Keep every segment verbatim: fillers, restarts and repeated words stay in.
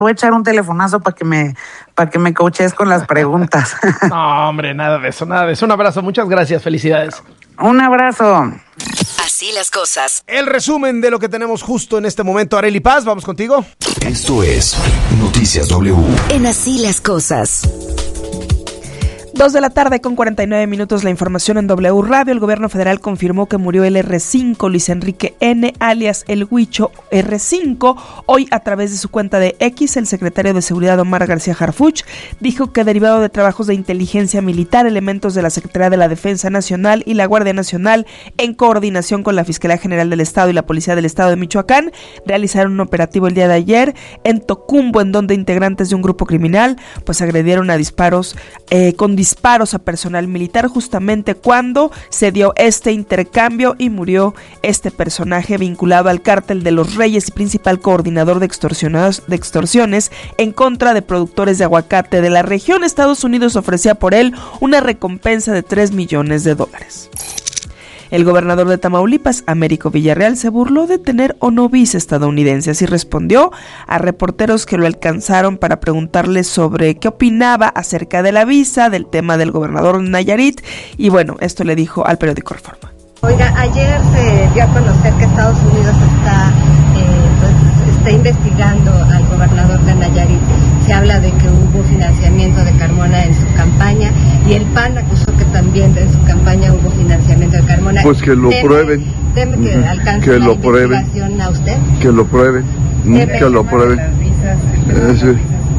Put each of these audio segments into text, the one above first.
Voy a echar un telefonazo para que me para que me coaches con las preguntas. No, hombre, nada de eso, nada de eso. Un abrazo, muchas gracias, felicidades. Un abrazo. Así las cosas. El resumen de lo que tenemos justo en este momento. Arely Paz, vamos contigo. Esto es Noticias W. En Así las cosas. Dos de la tarde con cuarenta y nueve minutos, la información en W Radio. El gobierno federal confirmó que murió el erre cinco, Luis Enrique N., alias El Huicho erre cinco. Hoy, a través de su cuenta de X, el secretario de Seguridad, Omar García Harfuch, dijo que derivado de trabajos de inteligencia militar, elementos de la Secretaría de la Defensa Nacional y la Guardia Nacional, en coordinación con la Fiscalía General del Estado y la Policía del Estado de Michoacán, realizaron un operativo el día de ayer en Tocumbo, en donde integrantes de un grupo criminal pues agredieron a disparos eh, con disparos disparos a personal militar justamente cuando se dio este intercambio y murió este personaje vinculado al cártel de los Reyes y principal coordinador de extorsionados de extorsiones en contra de productores de aguacate de la región. Estados Unidos ofrecía por él una recompensa de tres millones de dólares. El gobernador de Tamaulipas, Américo Villarreal, se burló de tener o no visa estadounidense. Así respondió a reporteros que lo alcanzaron para preguntarle sobre qué opinaba acerca de la visa, del tema del gobernador Nayarit, y bueno, esto le dijo al periódico Reforma. Oiga, ayer se dio a conocer que Estados Unidos está, eh, pues, está investigando al gobernador de Nayarit. Se habla de que hubo financiamiento de Carmona en su campaña y el P A N acusó que también en su campaña hubo financiamiento de Carmona. Pues que lo ¿Teme, prueben. ¿Teme que uh-huh. alcance que la lo investigación prueben. a usted? Que lo prueben. ¿Teme Que lo prueben. Eh, sí.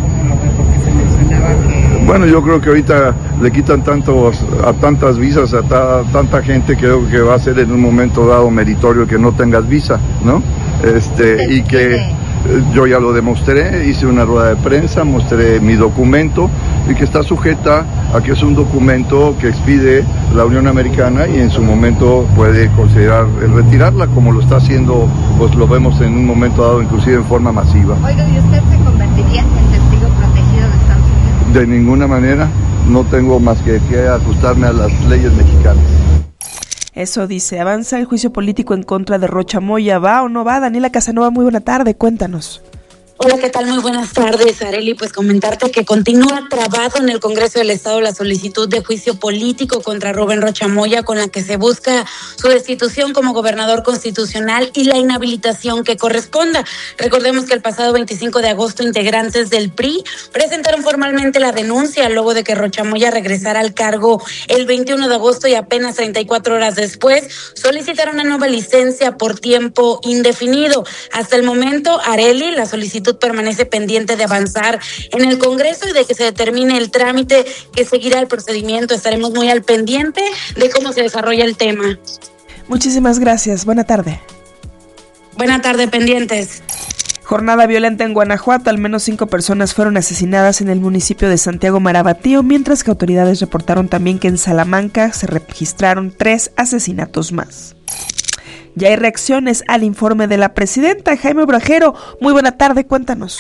Bueno, yo creo que ahorita le quitan tantos, a tantas visas a ta, tanta gente, creo que va a ser en un momento dado meritorio que no tengas visa, ¿no? Este, y que yo ya lo demostré, hice una rueda de prensa, mostré mi documento y que está sujeta a que es un documento que expide la Unión Americana y en su momento puede considerar el retirarla, como lo está haciendo, pues lo vemos en un momento dado, inclusive en forma masiva. Oiga, ¿y usted se convertiría en testigo protegido de Estados Unidos? De ninguna manera, no tengo más que, que ajustarme a las leyes mexicanas. Eso dice. Avanza el juicio político en contra de Rocha Moya. ¿Va o no va? Daniela Casanova, muy buena tarde, cuéntanos. Hola, ¿qué tal? Muy buenas tardes, Arely. Pues comentarte que continúa trabado en el Congreso del Estado la solicitud de juicio político contra Rubén Rocha Moya, con la que se busca su destitución como gobernador constitucional y la inhabilitación que corresponda. Recordemos que el pasado veinticinco de agosto integrantes del P R I presentaron formalmente la denuncia luego de que Rocha Moya regresara al cargo el veintiuno de agosto y apenas treinta y cuatro horas después solicitaron una nueva licencia por tiempo indefinido. Hasta el momento, Arely, la solicitud permanece pendiente de avanzar en el Congreso y de que se determine el trámite que seguirá el procedimiento. Estaremos muy al pendiente de cómo se desarrolla el tema. Muchísimas gracias. Buena tarde. Buena tarde, pendientes. Jornada violenta en Guanajuato. Al menos cinco personas fueron asesinadas en el municipio de Santiago Marabatío, mientras que autoridades reportaron también que en Salamanca se registraron tres asesinatos más. Ya hay reacciones al informe de la presidenta. Jaime Obrajero, muy buena tarde, cuéntanos.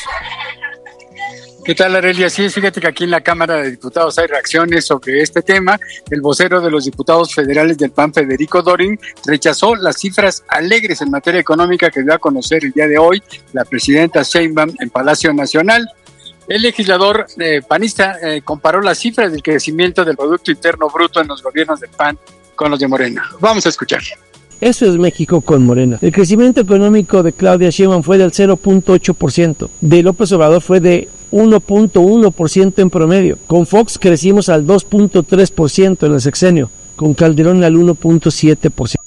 ¿Qué tal, Arely? Así es, fíjate que aquí en la Cámara de Diputados hay reacciones sobre este tema. El vocero de los diputados federales del P A N, Federico Dorin, rechazó las cifras alegres en materia económica que dio a conocer el día de hoy la presidenta Sheinbaum en Palacio Nacional. El legislador eh, panista eh, comparó las cifras del crecimiento del Producto Interno Bruto en los gobiernos del P A N con los de Morena. Vamos a escuchar. Eso es México con Morena. El crecimiento económico de Claudia Sheinbaum fue del cero punto ocho por ciento. De López Obrador fue de uno punto uno por ciento en promedio. Con Fox crecimos al dos punto tres por ciento en el sexenio. Con Calderón al uno punto siete por ciento.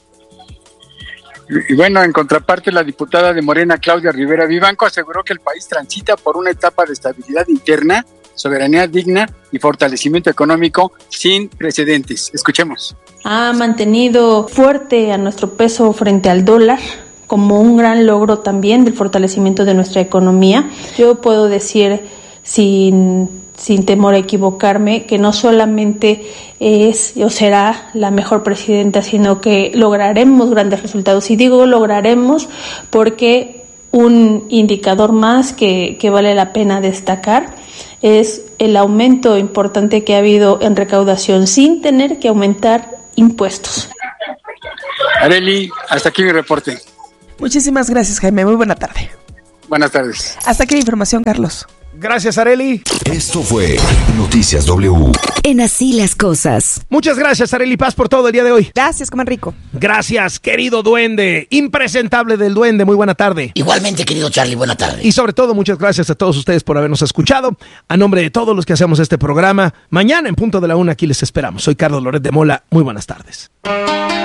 Y bueno, en contraparte, la diputada de Morena, Claudia Rivera Vivanco, aseguró que el país transita por una etapa de estabilidad interna, soberanía digna y fortalecimiento económico sin precedentes. Escuchemos. Ha mantenido fuerte a nuestro peso frente al dólar, como un gran logro también del fortalecimiento de nuestra economía. Yo puedo decir sin, sin temor a equivocarme que no solamente es o será la mejor presidenta, sino que lograremos grandes resultados. Y digo lograremos porque un indicador más que, que vale la pena destacar es el aumento importante que ha habido en recaudación sin tener que aumentar impuestos. Arely, hasta aquí mi reporte. Muchísimas gracias, Jaime. Muy buena tarde. Buenas tardes. Hasta aquí la información, Carlos. Gracias, Arely. Esto fue Noticias W. En Así las Cosas. Muchas gracias, Arely Paz, por todo el día de hoy. Gracias, coman rico. Gracias, querido duende, impresentable del duende, muy buena tarde. Igualmente, querido Charlie, buena tarde. Y sobre todo, muchas gracias a todos ustedes por habernos escuchado. A nombre de todos los que hacemos este programa, mañana en punto de la una aquí les esperamos. Soy Carlos Loret de Mola, muy buenas tardes.